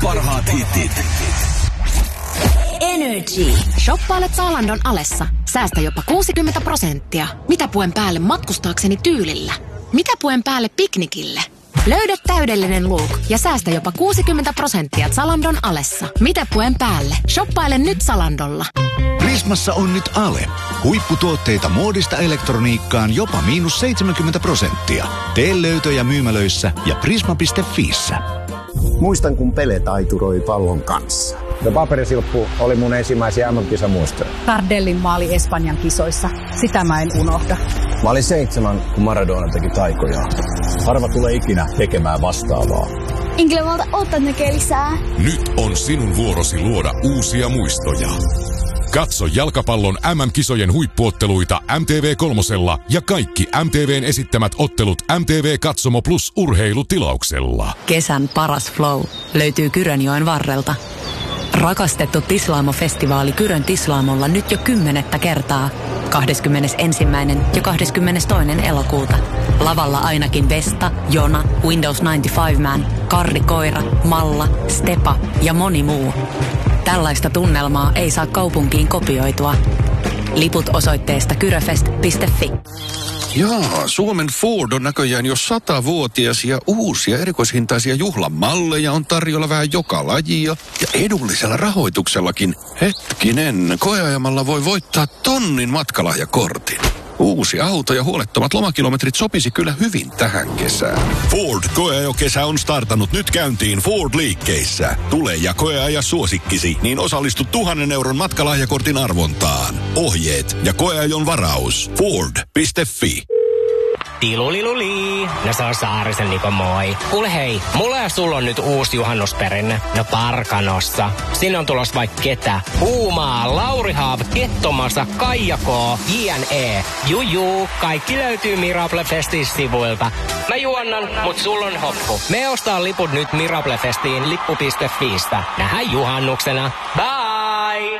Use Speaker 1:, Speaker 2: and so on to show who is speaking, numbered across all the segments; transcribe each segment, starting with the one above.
Speaker 1: parhaat hitit.
Speaker 2: Energy. Shoppailet Zalandon alessa. Säästä jopa 60%. Mitä puen päälle matkustaakseni tyylillä? Mitä puen päälle piknikille? Löydä täydellinen look ja säästä jopa 60% Zalandon alessa. Mitä puen päälle? Shoppaile nyt Zalandolla.
Speaker 3: Prismassa on nyt ale. Huipputuotteita muodista elektroniikkaan jopa -70%. Tee löytöjä myymälöissä ja prisma.fiissä.
Speaker 4: Muistan, kun Pele taituroi pallon kanssa.
Speaker 5: Paperisilppu oli mun ensimmäisiä MM-kisamuistoja.
Speaker 6: Tardellin maali Espanjan kisoissa. Sitä mä en unohda.
Speaker 4: Mä olin 7, kun Maradona teki taikoja. Harva tulee ikinä tekemään vastaavaa.
Speaker 7: Henkilövalta Otto näkee lisää.
Speaker 8: Nyt on sinun vuorosi luoda uusia muistoja. Katso jalkapallon MM-kisojen huippuotteluita MTV3 ja kaikki MTVn esittämät ottelut MTV Katsomo Plus -urheilutilauksella.
Speaker 9: Kesän paras flow löytyy Kyrönjoen varrelta. Rakastettu Tislaamo-festivaali Kyrön Tislaamolla nyt jo 10. kertaa. 21. ja 22. elokuuta. Lavalla ainakin Vesta, Jona, Windows 95 Man, Karri Koira, Malla, Stepa ja moni muu. Tällaista tunnelmaa ei saa kaupunkiin kopioitua. Liput osoitteesta kyröfest.fi.
Speaker 10: Jaa, Suomen Ford on näköjään jo 100-vuotias ja uusia erikoishintaisia juhlamalleja on tarjolla vähän joka lajia. Ja edullisella rahoituksellakin. Hetkinen, koeajamalla voi voittaa 1,000 matkalahjakortin. Uusi auto ja huolettomat lomakilometrit sopisi kyllä hyvin tähän kesään.
Speaker 11: Ford koeajokesä on startannut nyt käyntiin Ford-liikkeissä. Tule ja koeaja suosikkisi, niin osallistu 1,000 euron matkalahjakortin arvontaan. Ohjeet ja koeajon varaus. Ford.fi.
Speaker 12: Tiluliluli. No se on Saarisen Niko, moi. Kuule hei, mulla ja sulla on nyt uusi juhannusperinne. No Parkanossa. Sinne on tulos vaikka ketä. Puumaa, Lauri Haav, Kettomasa, Kaija K, JNE. Juju, kaikki löytyy Mirable Festin sivuilta. Mä juonnan, mut sulla on hoppu. Me ostaa liput nyt Mirable Festiin lippu.fiistä. Nähdään juhannuksena. Bye!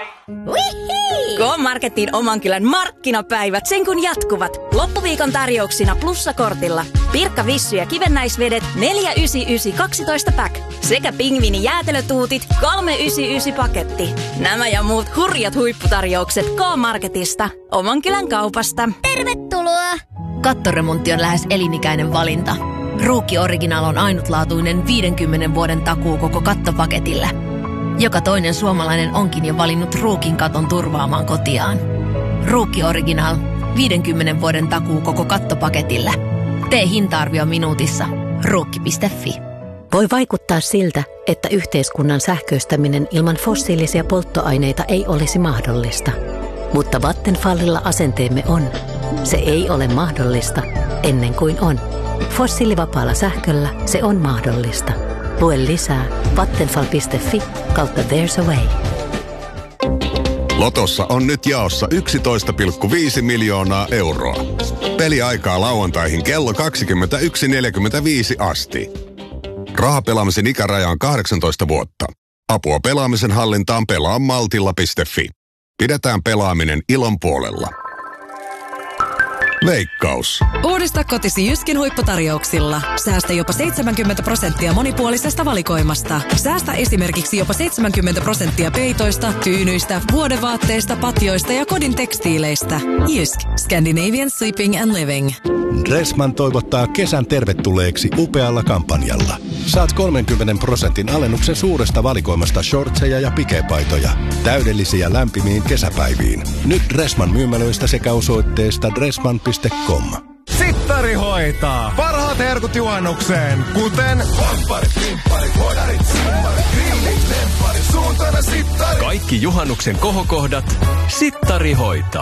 Speaker 13: K-Marketin oman kylän markkinapäivät sen kun jatkuvat. Loppuviikon tarjouksina plussakortilla. Pirkka Vissy ja kivennäisvedet 4,99 12 pack. Sekä pingviini jäätelötuutit 3,99 paketti. Nämä ja muut hurjat huipputarjoukset K-Marketista. Oman kylän kaupasta.
Speaker 7: Tervetuloa!
Speaker 2: Kattoremontti on lähes elinikäinen valinta. Ruukki Original on ainutlaatuinen 50 vuoden takuu koko kattopaketille. Joka toinen suomalainen onkin jo valinnut Ruukin katon turvaamaan kotiaan. Ruukki Original. 50 vuoden takuu koko kattopaketille. Tee hinta-arvio minuutissa. Ruukki.fi.
Speaker 14: Voi vaikuttaa siltä, että yhteiskunnan sähköistäminen ilman fossiilisia polttoaineita ei olisi mahdollista. Mutta Vattenfallilla asenteemme on. Se ei ole mahdollista ennen kuin on. Fossiilivapaalla sähköllä se on mahdollista. Lue lisää vattenfall.fi/There's a way.
Speaker 15: Lotossa on nyt jaossa 11,5 miljoonaa euroa. Peliaikaa lauantaihin kello 21.45 asti. Rahapelaamisen ikäraja on 18 vuotta. Apua pelaamisen hallintaan pelaamaltilla.fi. Pidetään pelaaminen ilon puolella. Veikkaus.
Speaker 9: Uudista kotisi Jyskin huipputarjouksilla. Säästä jopa 70% monipuolisesta valikoimasta. Säästä esimerkiksi jopa 70% peitoista, tyynyistä, vuodevaatteista, patjoista ja kodin tekstiileistä. Jysk. Scandinavian Sleeping and Living.
Speaker 16: Dressman toivottaa kesän tervetulleeksi upealla kampanjalla. Saat 30% alennuksen suuresta valikoimasta shortseja ja pikepaitoja. Täydellisiä lämpimiin kesäpäiviin. Nyt Dressman myymälöistä sekä osoitteesta dressman.com.
Speaker 17: Sittari hoitaa. Parhaat herkut juhannukseen, kuten vampparit, pimpparit, hodarit, simmarit, grillit, lempparit, suuntana sittari.
Speaker 1: Kaikki juhannuksen kohokohdat Sittari hoitaa.